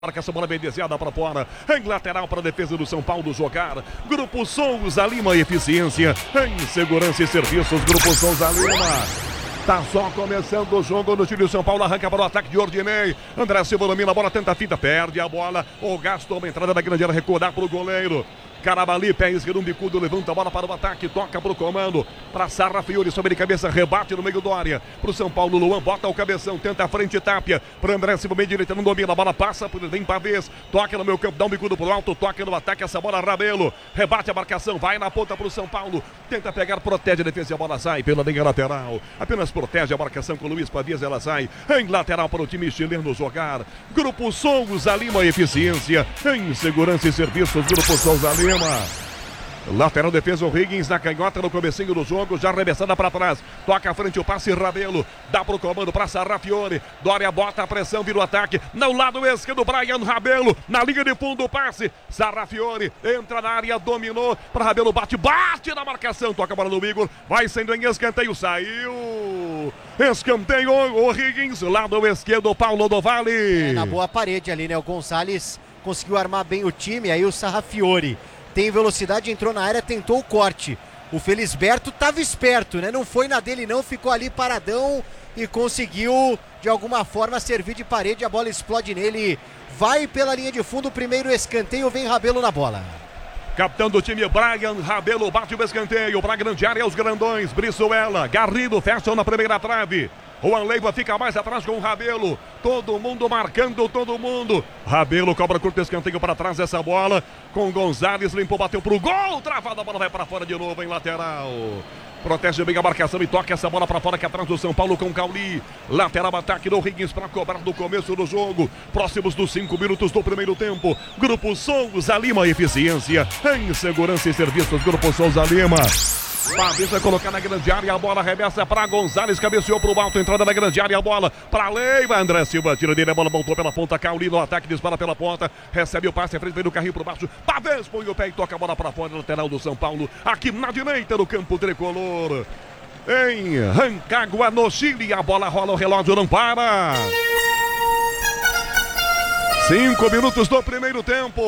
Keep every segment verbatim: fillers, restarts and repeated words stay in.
Marca essa bola bem desviada para fora. Em lateral para a defesa do São Paulo jogar. Grupo Souza Lima Eficiência. Em segurança e serviços. Grupo Souza Lima. Tá só começando o jogo no time do São Paulo. Arranca para o ataque de Ordinei. André Silva domina a bola, tenta a fita, perde a bola. O Gaston, uma entrada da grande área, recordar para o goleiro. Carabali, pé esquerdo, um bicudo, levanta a bola para o ataque, toca para o comando, para Sarra Fiori, sobre de cabeça, rebate no meio do área, para o São Paulo, Luan, bota o cabeção, tenta a frente, Tapia, para André Silva, meio direita, não domina, a bola passa, vem para vez, toca no meio campo, dá um bicudo pro alto, toca no ataque, essa bola, Rabelo, rebate a marcação, vai na ponta para o São Paulo, tenta pegar, protege a defesa, a bola sai pela linha lateral, apenas protege a marcação com o Luiz Pavias, ela sai, em lateral para o time chileno jogar, Grupo Souza Lima Eficiência, em segurança e serviços, Grupo Souza Lima. Lateral defesa, o Higgins na canhota no comecinho do jogo, já arremessada para trás, toca à frente o passe, Rabelo, dá pro comando para Sarra Fiori, Dória bota a pressão, vira o ataque, no lado esquerdo, Brian Rabelo, na linha de fundo o passe, Sarra Fiori, entra na área, dominou, para Rabelo, bate, bate na marcação, toca a bola no Igor, vai sendo em escanteio, saiu, escanteio, o Higgins, lado esquerdo, Paulo do Vale. É, na boa parede ali, né, o Gonçalves conseguiu armar bem o time, aí o Sarra Fiori tem velocidade, entrou na área, tentou o corte. O Felisberto estava esperto, né? Não foi na dele não, ficou ali paradão e conseguiu, de alguma forma, servir de parede. A bola explode nele, vai pela linha de fundo, primeiro escanteio, vem Rabelo na bola. Capitão do time, Brian Rabelo, bate o escanteio para a grande área, os grandões, Brizuela, Garrido, fecham na primeira trave. Juan Leiva fica mais atrás com o Rabelo. Todo mundo marcando, todo mundo. Rabelo cobra curto escanteio para trás essa bola. Com Gonzalez, limpou, bateu pro gol. Travada, a bola vai para fora de novo em lateral. Protege bem a marcação e toca essa bola para fora aqui atrás do São Paulo com Cauli. Lateral ataque do Higgins para cobrar do começo do jogo. Próximos dos cinco minutos do primeiro tempo. Grupo Souza Lima Eficiência. Em segurança e serviços, Grupo Souza Lima. Pavias vai colocar na grande área, a bola arremessa para Gonzalez, cabeceou para o alto, entrada na grande área, a bola para Leiva, André Silva, tira dele, a bola voltou pela ponta, Cauli no ataque, dispara pela ponta, recebe o passe, a frente, vem do carrinho para baixo, Pavias põe o pé e toca a bola para fora, lateral do São Paulo, aqui na direita do campo tricolor, em Rancagua, no Chile, a bola rola, o relógio não para. Cinco minutos do primeiro tempo.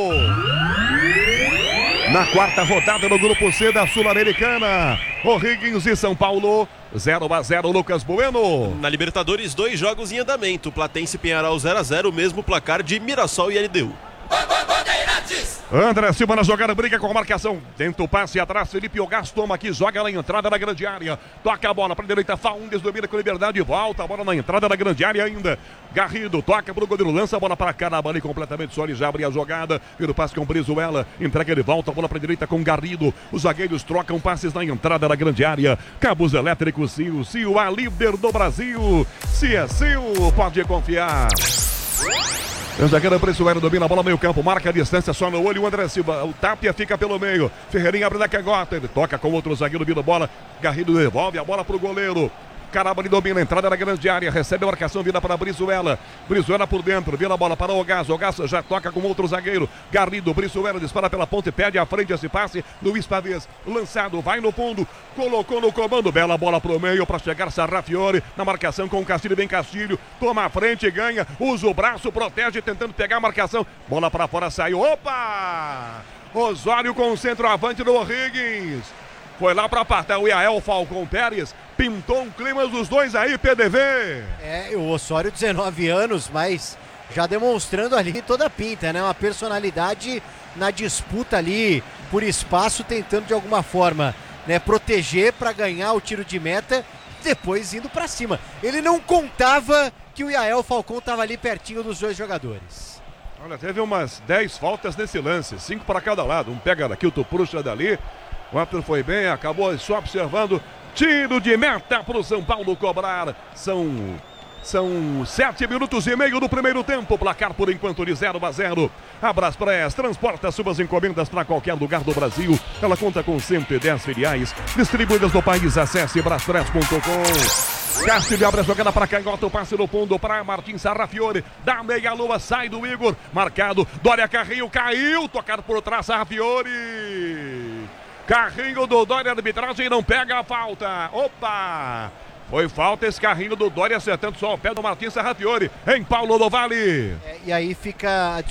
Na quarta rodada no Grupo C da Sul-Americana, o Higgins e São Paulo, zero a zero, Lucas Bueno. Na Libertadores, dois jogos em andamento, Platense e Penharol zero a zero, o mesmo placar de Mirassol e L D U. André Silva na jogada, briga com a marcação, tenta o passe atrás, Felipe Ogás toma aqui, joga na entrada da grande área, toca a bola para a direita, Faundes domina com liberdade, volta a bola na entrada da grande área ainda, Garrido toca para o goleiro, lança a bola para Carabali completamente só, ele já abre a jogada, vira o passe com o Brizuela, entrega de volta, a bola para a direita com Garrido, os zagueiros trocam passes na entrada da grande área, cabos elétricos, Sil, Sil, a líder do Brasil, se é Sil, pode confiar. O zagueiro Brizuela domina a bola meio campo, marca a distância só no olho, o André Silva, o Tapia fica pelo meio, Ferreirinha abre na canhota, ele toca com outro zagueiro, vira a bola, Garrido devolve a bola para o goleiro. Carabali domina a entrada na grande área, recebe a marcação, vira para Brizuela, Brizuela por dentro, vira a bola para o Gás, o Gás já toca com outro zagueiro, Garrido, Brizuela dispara pela ponta e pede à frente esse passe, Luiz Pavias, lançado, vai no fundo, colocou no comando, bela bola pro meio para chegar Sarra Fiori, na marcação com o Castilho, vem Castilho, toma a frente, ganha, usa o braço, protege, tentando pegar a marcação, bola para fora, saiu, opa! Osório com o centroavante do Higgins. Foi lá para apartar o Iael Falcão Pérez, pintou um clima dos dois aí, P D V. É, o Osório, dezenove anos, mas já demonstrando ali toda a pinta, né? Uma personalidade na disputa ali por espaço, tentando de alguma forma, né, proteger para ganhar o tiro de meta, depois indo para cima. Ele não contava que o Iael Falcão estava ali pertinho dos dois jogadores. Olha, teve umas dez faltas nesse lance, cinco para cada lado, um pega daqui, outro puxa dali. O árbitro foi bem, acabou só observando. Tiro de meta para o São Paulo cobrar. São, são sete minutos e meio do primeiro tempo. Placar por enquanto de zero a zero. A Braspress transporta suas encomendas para qualquer lugar do Brasil. Ela conta com cento e dez filiais distribuídas no país. Acesse braspress ponto com. Castilho abre a jogada para canhota, o passe no fundo para Martins Sarra Fiori, dá meia lua, sai do Igor, marcado, Dória Carrinho, caiu, tocado por trás, Sarra Fiori. Carrinho do Dória, arbitragem não pega a falta. Opa! Foi falta esse carrinho do Dória acertando só o pé do Martins Sarrafiore em Paulo do Vale. É, e aí fica a